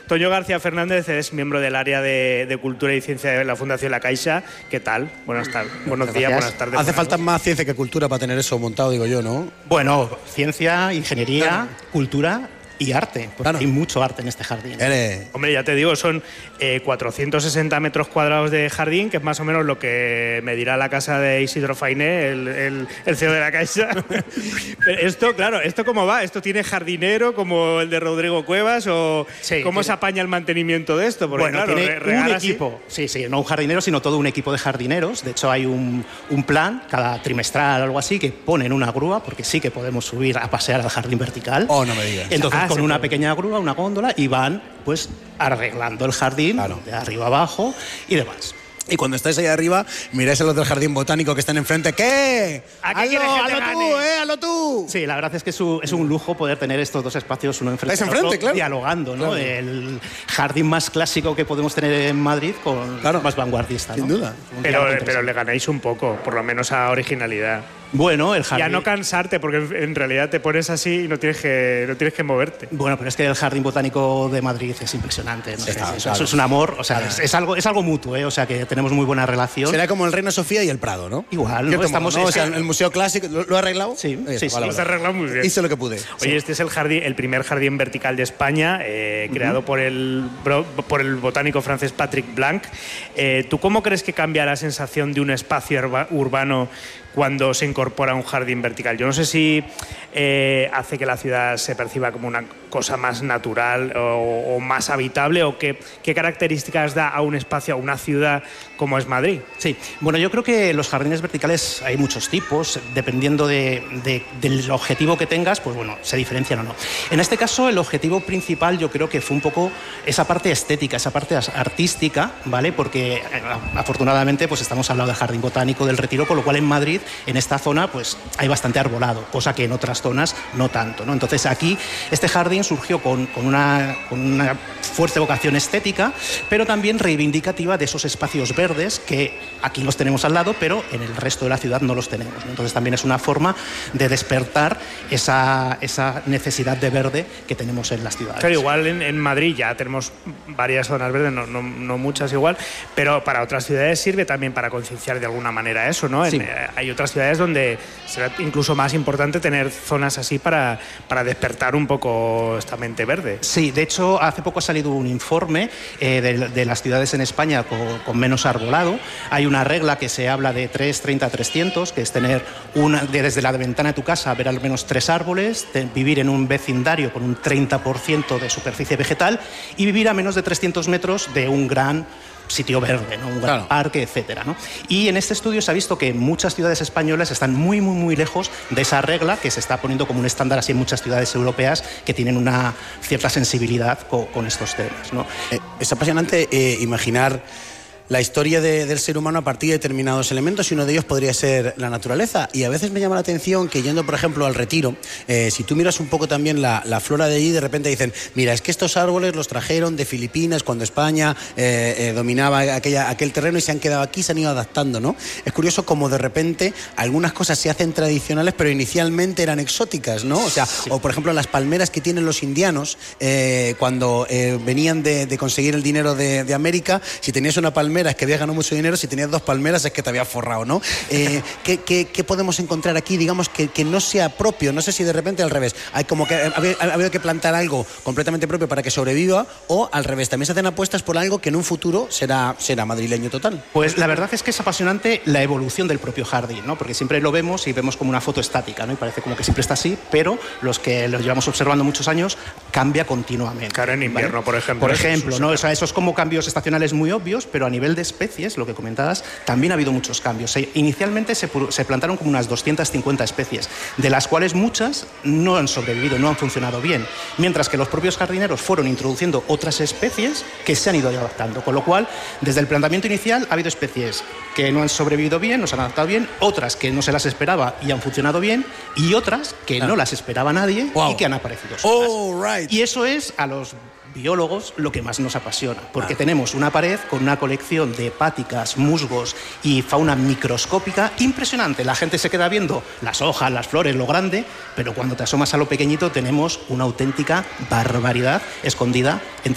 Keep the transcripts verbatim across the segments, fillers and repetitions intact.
Toño García Fernández es miembro del área de, de Cultura y Ciencia de la Fundación La Caixa. ¿Qué tal? Buenas tardes. Buenos días, buenas tardes. Hace falta más ciencia que cultura para tener eso montado, digo yo, ¿no? Bueno, ciencia, ingeniería, claro. Cultura y arte, porque claro. hay mucho arte en este jardín. Eres... Hombre, ya te digo, son eh, cuatrocientos sesenta metros cuadrados de jardín, que es más o menos lo que medirá la casa de Isidro Fainé, el, el, el C E O de La Caixa. Esto, claro, ¿esto cómo va? ¿Esto tiene jardinero como el de Rodrigo Cuevas? ¿O sí, cómo tiene... se apaña el mantenimiento de esto? Porque, bueno, claro, tiene re un equipo, así... sí, sí, no un jardinero, sino todo un equipo de jardineros. De hecho, hay un, un plan, cada trimestral o algo así, que ponen una grúa, porque sí que podemos subir a pasear al jardín vertical. Oh, no me digas. Entonces, ah, con una puede. pequeña grúa, una góndola, y van, pues, arreglando el jardín, claro. de arriba abajo y demás. Y cuando estáis ahí arriba, miráis a los del jardín botánico que están enfrente. ¿Qué? ¿A qué quieres que te hazlo gane? tú, ¿eh? ¡Hazlo tú! Sí, la verdad es que es un, es un lujo poder tener estos dos espacios uno enfrente, enfrente otro, claro. dialogando, ¿no? Claro. El jardín más clásico que podemos tener en Madrid con claro. más vanguardista, Sin ¿no? duda. Pero, pero le ganáis un poco, por lo menos a originalidad. Bueno, el jardín... Ya no cansarte, porque en realidad te pones así y no tienes que, no tienes que moverte. Bueno, pero es que el Jardín Botánico de Madrid es impresionante. ¿No? Sí, es, claro, eso, claro. eso es un amor, o sea, es, es, algo, es algo mutuo, ¿eh? O sea, que tenemos muy buena relación. Será como el Reina Sofía y el Prado, ¿no? Igual, ¿no? Estamos ¿no? O sea, el Museo Clásico, ¿lo, lo ha arreglado? Sí, Oye, sí, sí. vale, Lo has arreglado muy bien. Hice lo que pude. Oye, sí. este es el jardín, el primer jardín vertical de España, eh, uh-huh. creado por el, por el botánico francés Patrick Blanc. Eh, ¿Tú cómo crees que cambia la sensación de un espacio urba, urbano cuando se incorpora un jardín vertical? Yo no sé si eh, hace que la ciudad se perciba como una cosa más natural o, o más habitable, o qué, qué características da a un espacio, a una ciudad como es Madrid. Sí, bueno, yo creo que los jardines verticales hay muchos tipos, dependiendo de, de, del objetivo que tengas, pues bueno, se diferencian o no. En este caso, el objetivo principal yo creo que fue un poco esa parte estética, esa parte artística, ¿vale? Porque afortunadamente pues estamos hablando del Jardín Botánico del Retiro, con lo cual en Madrid, en esta zona, pues hay bastante arbolado, cosa que en otras zonas no tanto, ¿no? Entonces aquí este jardín surgió con, con, una, con una fuerte vocación estética, pero también reivindicativa de esos espacios verdes que aquí los tenemos al lado, pero en el resto de la ciudad no los tenemos, ¿no? Entonces también es una forma de despertar esa, esa necesidad de verde que tenemos en las ciudades. Pero igual en, en Madrid ya tenemos varias zonas verdes, no, no, no muchas igual, pero para otras ciudades sirve también para concienciar de alguna manera eso, ¿no? Sí. En, eh, hay otras ciudades donde será incluso más importante tener zonas así para, para despertar un poco esta mente verde. Sí, de hecho hace poco ha salido un informe eh, de, de las ciudades en España con, con menos arbolado. Hay una regla que se habla de tres treinta trescientos, que es tener una, de, desde la ventana de tu casa ver al menos tres árboles, de, vivir en un vecindario con un treinta por ciento de superficie vegetal y vivir a menos de trescientos metros de un gran sitio verde, ¿no? Un gran claro. parque, etcétera, ¿no? Y en este estudio se ha visto que muchas ciudades españolas están muy, muy, muy lejos de esa regla que se está poniendo como un estándar así en muchas ciudades europeas que tienen una cierta sensibilidad con, con estos temas, ¿no? Eh, es apasionante eh, imaginar la historia de, del ser humano a partir de determinados elementos, y uno de ellos podría ser la naturaleza. Y a veces me llama la atención que, yendo por ejemplo al Retiro, eh, si tú miras un poco también la, la flora de allí, de repente dicen, mira, es que estos árboles los trajeron de Filipinas cuando España eh, eh, dominaba aquella, aquel terreno, y se han quedado aquí, se han ido adaptando, ¿no? Es curioso como de repente algunas cosas se hacen tradicionales pero inicialmente eran exóticas, ¿no? O sea, sí. o por ejemplo las palmeras que tienen los indianos eh, cuando eh, venían de, de conseguir el dinero de, de América. Si tenías una palmera es que habías ganado mucho dinero, si tenías dos palmeras es que te habías forrado, ¿no? Eh, ¿qué, qué, ¿Qué podemos encontrar aquí, digamos, que, que no sea propio? No sé si de repente al revés, hay como que ha, ha habido que plantar algo completamente propio para que sobreviva, o al revés, también se hacen apuestas por algo que en un futuro será, será madrileño total. Pues la verdad es que es apasionante la evolución del propio jardín, ¿no? Porque siempre lo vemos y vemos como una foto estática, ¿no? Y parece como que siempre está así, pero los que lo llevamos observando muchos años, cambia continuamente. Claro, en invierno, ¿vale? por ejemplo. Por ejemplo, ¿no? O sea, esos como cambios estacionales muy obvios, pero a nivel de especies, lo que comentabas, también ha habido muchos cambios. Se, inicialmente se, se plantaron como unas doscientas cincuenta especies, de las cuales muchas no han sobrevivido, no han funcionado bien, mientras que los propios jardineros fueron introduciendo otras especies que se han ido adaptando, con lo cual, desde el planteamiento inicial ha habido especies que no han sobrevivido bien, no se han adaptado bien, otras que no se las esperaba y han funcionado bien, y otras que ah. no las esperaba nadie wow. y que han aparecido solas. Oh, right. Y eso es a los biólogos lo que más nos apasiona, porque ah. tenemos una pared con una colección de hepáticas, musgos y fauna microscópica impresionante. La gente se queda viendo las hojas, las flores, lo grande, pero cuando te asomas a lo pequeñito tenemos una auténtica barbaridad escondida entre esas hojas.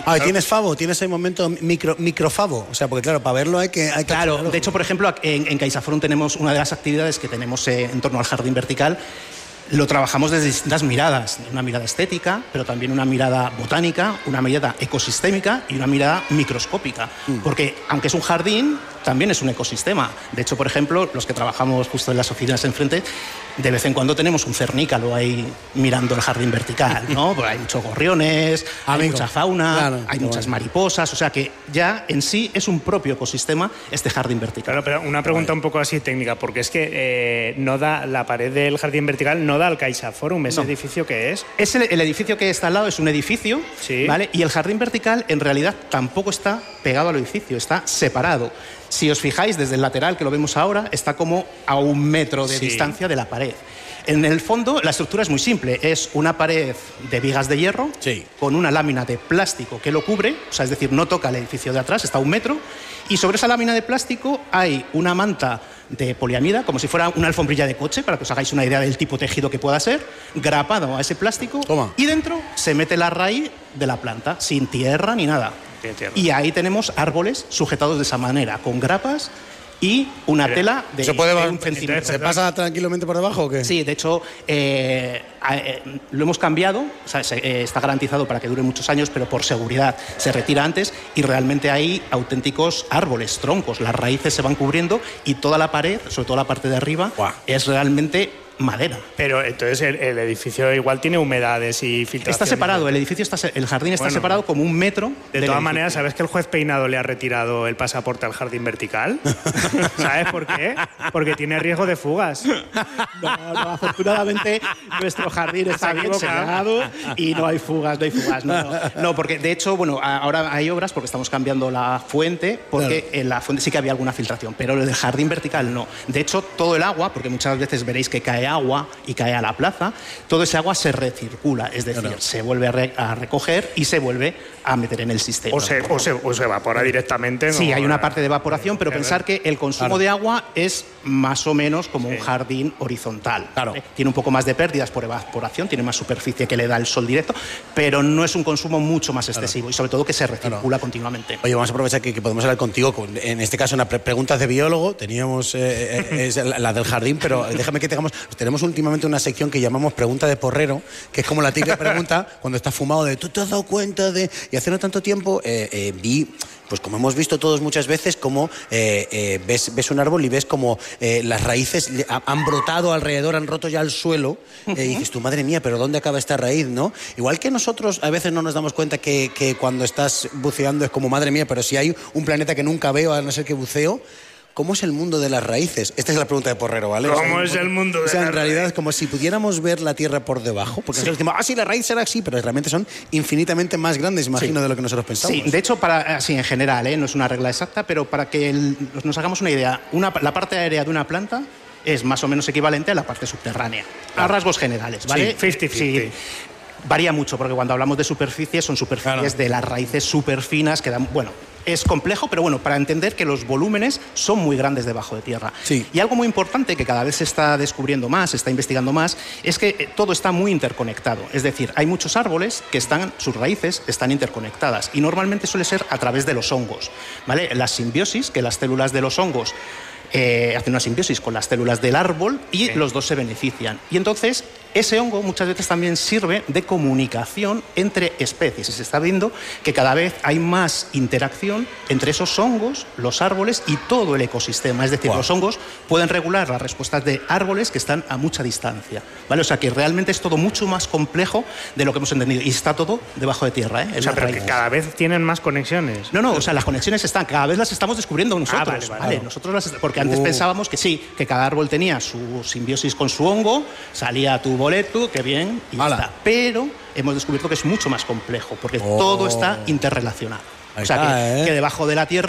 Ah, ¿tienes favo? ¿Tienes el momento micro, microfavo? O sea, porque claro, para verlo hay que... Hay que claro, hacerlo. De hecho, por ejemplo, en, en CaixaForum tenemos una de las actividades que tenemos eh, en torno al jardín vertical. Lo trabajamos desde distintas miradas, una mirada estética, pero también una mirada botánica, una mirada ecosistémica y una mirada microscópica. Mm. Porque aunque es un jardín, también es un ecosistema. De hecho, por ejemplo, los que trabajamos justo en las oficinas enfrente, de vez en cuando tenemos un cernícalo ahí mirando el jardín vertical, ¿no? Porque hay muchos gorriones, Amigo. hay mucha fauna, claro, hay muchas bueno. mariposas, o sea que ya en sí es un propio ecosistema este jardín vertical. Claro, pero una pregunta un poco así técnica, porque es que eh, no da la pared del jardín vertical no da al CaixaForum, ¿ese no. edificio qué es? es el, el edificio que está al lado es un edificio, sí. ¿vale? Y el jardín vertical en realidad tampoco está pegado al edificio, está separado. Si os fijáis, desde el lateral, que lo vemos ahora, está como a un metro de sí. distancia de la pared. En el fondo, la estructura es muy simple. Es una pared de vigas de hierro sí. con una lámina de plástico que lo cubre, o sea, es decir, no toca el edificio de atrás, está a un metro, y sobre esa lámina de plástico hay una manta de poliamida, como si fuera una alfombrilla de coche, para que os hagáis una idea del tipo de tejido que pueda ser, grapado a ese plástico, Toma. y dentro se mete la raíz de la planta, sin tierra ni nada. Y ahí tenemos árboles sujetados de esa manera, con grapas y una Pero, tela de, ¿se puede, de un centímetro. ¿Se pasa tranquilamente por debajo o qué? Sí, de hecho, eh, eh, lo hemos cambiado, o sea, se, eh, está garantizado para que dure muchos años, pero por seguridad se retira antes y realmente hay auténticos árboles, troncos, las raíces se van cubriendo y toda la pared, sobre todo la parte de arriba, Buah. es realmente madera. Pero entonces el, el edificio igual tiene humedades y filtraciones. Está separado, el edificio está, el jardín está bueno, separado como un metro. De todas maneras, ¿sabes que el juez Peinado le ha retirado el pasaporte al jardín vertical? ¿Sabes por qué? Porque tiene riesgo de fugas. No, no, afortunadamente nuestro jardín está bien señalado y no hay fugas, no hay fugas. No, no. no, porque de hecho, bueno, ahora hay obras porque estamos cambiando la fuente, porque claro. en la fuente sí que había alguna filtración, pero el del jardín vertical no. De hecho, todo el agua, porque muchas veces veréis que cae agua y cae a la plaza, todo ese agua se recircula, es decir, claro. se vuelve a, re a recoger y se vuelve a meter en el sistema. O se, o se, o se evapora directamente. Sí, hay una parte de evaporación, pero pensar que el consumo claro. de agua es más o menos como sí. un jardín horizontal. Claro. ¿eh? Tiene un poco más de pérdidas por evaporación, tiene más superficie que le da el sol directo, pero no es un consumo mucho más excesivo claro. y sobre todo que se recircula claro. continuamente. Oye, vamos a aprovechar que, que podemos hablar contigo, con, en este caso una pre preguntas de biólogo, teníamos eh, eh, la, la del jardín, pero déjame que tengamos... Tenemos últimamente una sección que llamamos pregunta de porrero, que es como la típica pregunta cuando estás fumado de ¿tú te has dado cuenta de...? Y hace no tanto tiempo eh, eh, vi, pues como hemos visto todos muchas veces, como eh, eh, ves, ves un árbol y ves como eh, las raíces han brotado alrededor, han roto ya el suelo, eh, y dices tú, madre mía, pero ¿dónde acaba esta raíz, no? Igual que nosotros a veces no nos damos cuenta que, que cuando estás buceando es como, madre mía, pero si hay un planeta que nunca veo, a no ser que buceo, ¿cómo es el mundo de las raíces? Esta es la pregunta de porrero, ¿vale? ¿Cómo o sea, es el mundo de o sea, las en realidad raíces? Es como si pudiéramos ver la Tierra por debajo, porque sí. nosotros decimos, ah, sí, la raíz será así, pero realmente son infinitamente más grandes, imagino, sí. de lo que nosotros pensamos. Sí, de hecho, para, así en general, ¿eh? no es una regla exacta, pero para que el, nos hagamos una idea, una, la parte aérea de una planta es más o menos equivalente a la parte subterránea, a rasgos generales, ¿vale? Sí, cincuenta cincuenta. Sí. Varía mucho, porque cuando hablamos de superficies, son superficies claro. de las raíces súper finas que dan... Bueno, es complejo, pero bueno, para entender que los volúmenes son muy grandes debajo de tierra. Sí. Y algo muy importante que cada vez se está descubriendo más, se está investigando más, es que todo está muy interconectado. Es decir, hay muchos árboles que están, sus raíces están interconectadas y normalmente suele ser a través de los hongos, ¿vale? La simbiosis, que las células de los hongos Eh, hacen una simbiosis con las células del árbol y sí. los dos se benefician. Y entonces ese hongo muchas veces también sirve de comunicación entre especies. Y se está viendo que cada vez hay más interacción entre esos hongos, los árboles y todo el ecosistema. Es decir, wow. los hongos pueden regular las respuestas de árboles que están a mucha distancia, ¿vale? O sea que realmente es todo mucho más complejo de lo que hemos entendido. Y está todo debajo de tierra, ¿eh? O sea, pero que cada vez tienen más conexiones. No, no, o sea, las conexiones están, cada vez las estamos descubriendo nosotros. Ah, vale, vale, ¿vale? Vale, nosotros las, porque antes uh. pensábamos que sí, que cada árbol tenía su simbiosis con su hongo, salía tu boleto, qué bien, y ya está. Pero hemos descubierto que es mucho más complejo, porque oh. todo está interrelacionado. Ahí o sea, está, que, ¿eh? que debajo de la tierra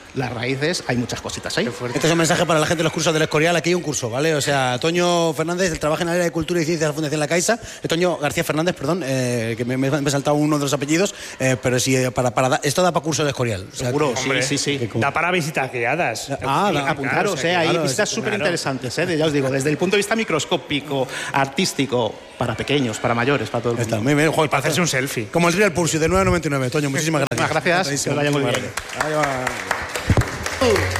las raíces, hay muchas cositas ahí. Este es un mensaje para la gente de los cursos del Escorial. Aquí hay un curso, ¿vale? O sea, Toño Fernández, el trabaja en el área de Cultura y Ciencias de la Fundación La Caixa. Toño García Fernández, perdón, eh, que me, me, me he saltado uno de los apellidos, eh, pero sí, para, para da, esto da para curso del Escorial. O sea, seguro, que, sí, hombre, sí, sí. Da para visitas guiadas. Ah, Sí, da, apuntaros, claro, o sea, eh, hay claro, visitas es- súper claro. interesantes, eh, ya os digo, desde el punto de vista microscópico, artístico, para pequeños, para mayores, para todo el Está, mundo. muy bien, joder, Para hacerse un selfie. como el Real Pursuit de nueve noventa y nueve. Toño, muchísimas gracias. Muchas gracias, que os vaya muy bien. Adiós.